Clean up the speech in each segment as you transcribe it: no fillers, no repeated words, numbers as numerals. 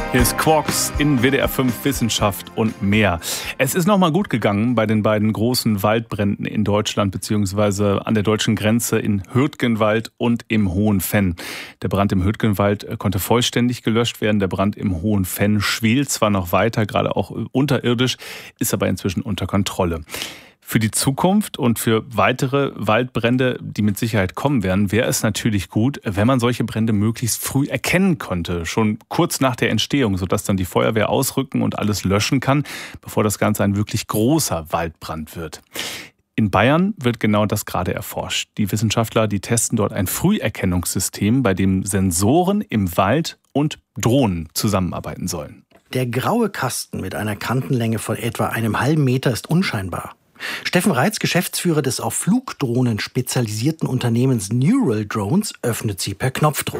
Hier ist Quarks in WDR 5 Wissenschaft und mehr. Es ist nochmal gut gegangen bei den beiden großen Waldbränden in Deutschland bzw. an der deutschen Grenze in Hürtgenwald und im Hohenfenn. Der Brand im Hürtgenwald konnte vollständig gelöscht werden. Der Brand im Hohenfenn schwelt zwar noch weiter, gerade auch unterirdisch, ist aber inzwischen unter Kontrolle. Für die Zukunft und für weitere Waldbrände, die mit Sicherheit kommen werden, wäre es natürlich gut, wenn man solche Brände möglichst früh erkennen konnte, schon kurz nach der Entstehung, sodass dann die Feuerwehr ausrücken und alles löschen kann, bevor das Ganze ein wirklich großer Waldbrand wird. In Bayern wird genau das gerade erforscht. Die Wissenschaftler, die testen dort ein Früherkennungssystem, bei dem Sensoren im Wald und Drohnen zusammenarbeiten sollen. Der graue Kasten mit einer Kantenlänge von etwa einem halben Meter ist unscheinbar. Steffen Reitz, Geschäftsführer des auf Flugdrohnen spezialisierten Unternehmens Neural Drones, öffnet sie per Knopfdruck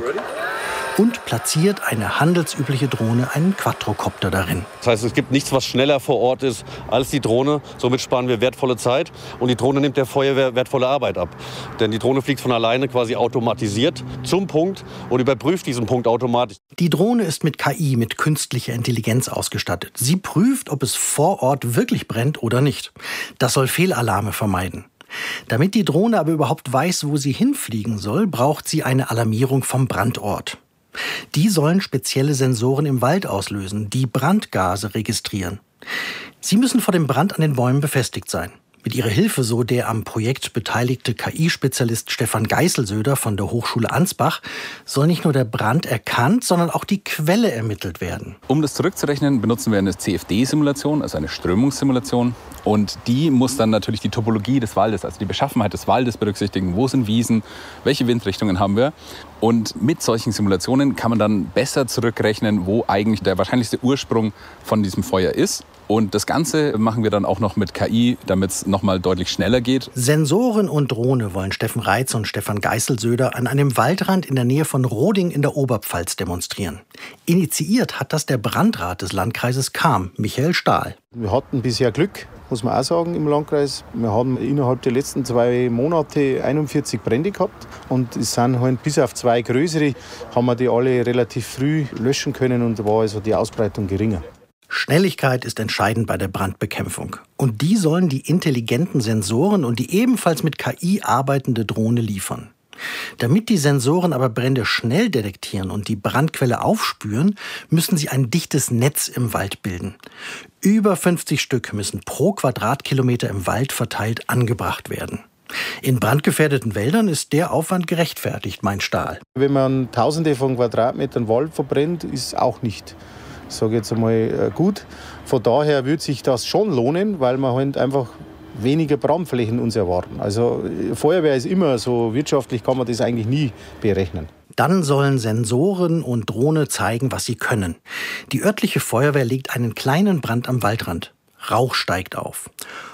und platziert eine handelsübliche Drohne, einen Quadrocopter, darin. Das heißt, es gibt nichts, was schneller vor Ort ist als die Drohne. Somit sparen wir wertvolle Zeit und die Drohne nimmt der Feuerwehr wertvolle Arbeit ab. Denn die Drohne fliegt von alleine quasi automatisiert zum Punkt und überprüft diesen Punkt automatisch. Die Drohne ist mit KI, mit künstlicher Intelligenz ausgestattet. Sie prüft, ob es vor Ort wirklich brennt oder nicht. Das soll Fehlalarme vermeiden. Damit die Drohne aber überhaupt weiß, wo sie hinfliegen soll, braucht sie eine Alarmierung vom Brandort. Die sollen spezielle Sensoren im Wald auslösen, die Brandgase registrieren. Sie müssen vor dem Brand an den Bäumen befestigt sein. Mit ihrer Hilfe, so der am Projekt beteiligte KI-Spezialist Stefan Geisselsöder von der Hochschule Ansbach, soll nicht nur der Brand erkannt, sondern auch die Quelle ermittelt werden. Um das zurückzurechnen, benutzen wir eine CFD-Simulation, also eine Strömungssimulation. Und die muss dann natürlich die Topologie des Waldes, also die Beschaffenheit des Waldes berücksichtigen. Wo sind Wiesen? Welche Windrichtungen haben wir? Und mit solchen Simulationen kann man dann besser zurückrechnen, wo eigentlich der wahrscheinlichste Ursprung von diesem Feuer ist. Und das Ganze machen wir dann auch noch mit KI, damit es nochmal deutlich schneller geht. Sensoren und Drohne wollen Steffen Reitz und Stefan Geisselsöder an einem Waldrand in der Nähe von Roding in der Oberpfalz demonstrieren. Initiiert hat das der Brandrat des Landkreises Cham, Michael Stahl. Wir hatten bisher Glück, muss man auch sagen, im Landkreis. Wir haben innerhalb der letzten 2 Monate 41 Brände gehabt. Und es sind halt bis auf 2 größere, haben wir die alle relativ früh löschen können und da war also die Ausbreitung geringer. Schnelligkeit ist entscheidend bei der Brandbekämpfung. Und die sollen die intelligenten Sensoren und die ebenfalls mit KI arbeitende Drohne liefern. Damit die Sensoren aber Brände schnell detektieren und die Brandquelle aufspüren, müssen sie ein dichtes Netz im Wald bilden. Über 50 Stück müssen pro Quadratkilometer im Wald verteilt angebracht werden. In brandgefährdeten Wäldern ist der Aufwand gerechtfertigt, meint Stahl. Wenn man Tausende von Quadratmetern Wald verbrennt, ist auch nicht, sage jetzt einmal, gut. Von daher würde sich das schon lohnen, weil man halt einfach weniger Brandflächen uns erwarten. Also Feuerwehr ist immer so, wirtschaftlich kann man das eigentlich nie berechnen. Dann sollen Sensoren und Drohne zeigen, was sie können. Die örtliche Feuerwehr legt einen kleinen Brand am Waldrand. Rauch steigt auf.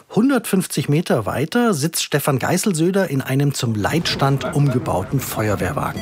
150 Meter weiter sitzt Stefan Geisselsöder in einem zum Leitstand umgebauten Feuerwehrwagen.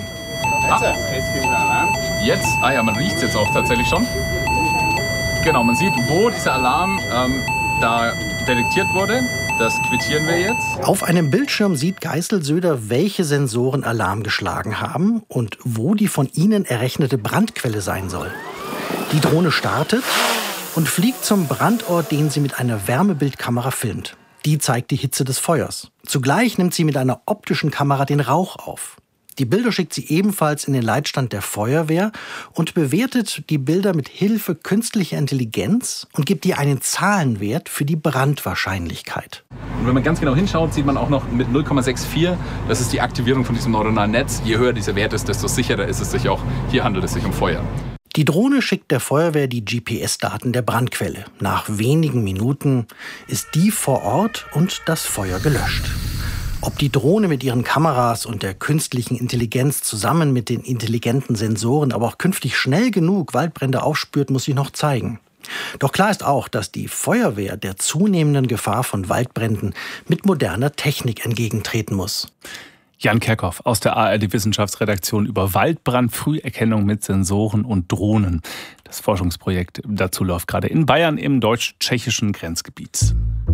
Jetzt, man riecht es jetzt auch tatsächlich schon. Genau, man sieht, wo dieser Alarm da detektiert wurde. Das quittieren wir jetzt. Auf einem Bildschirm sieht Geisselsöder, welche Sensoren Alarm geschlagen haben und wo die von ihnen errechnete Brandquelle sein soll. Die Drohne startet und fliegt zum Brandort, den sie mit einer Wärmebildkamera filmt. Die zeigt die Hitze des Feuers. Zugleich nimmt sie mit einer optischen Kamera den Rauch auf. Die Bilder schickt sie ebenfalls in den Leitstand der Feuerwehr und bewertet die Bilder mit Hilfe künstlicher Intelligenz und gibt ihr einen Zahlenwert für die Brandwahrscheinlichkeit. Und wenn man ganz genau hinschaut, sieht man auch noch mit 0,64, das ist die Aktivierung von diesem neuronalen Netz. Je höher dieser Wert ist, desto sicherer ist es sich auch. Hier handelt es sich um Feuer. Die Drohne schickt der Feuerwehr die GPS-Daten der Brandquelle. Nach wenigen Minuten ist die vor Ort und das Feuer gelöscht. Ob die Drohne mit ihren Kameras und der künstlichen Intelligenz zusammen mit den intelligenten Sensoren aber auch künftig schnell genug Waldbrände aufspürt, muss sich noch zeigen. Doch klar ist auch, dass die Feuerwehr der zunehmenden Gefahr von Waldbränden mit moderner Technik entgegentreten muss. Jan Kerkhoff aus der ARD-Wissenschaftsredaktion über Waldbrandfrüherkennung mit Sensoren und Drohnen. Das Forschungsprojekt dazu läuft gerade in Bayern im deutsch-tschechischen Grenzgebiet.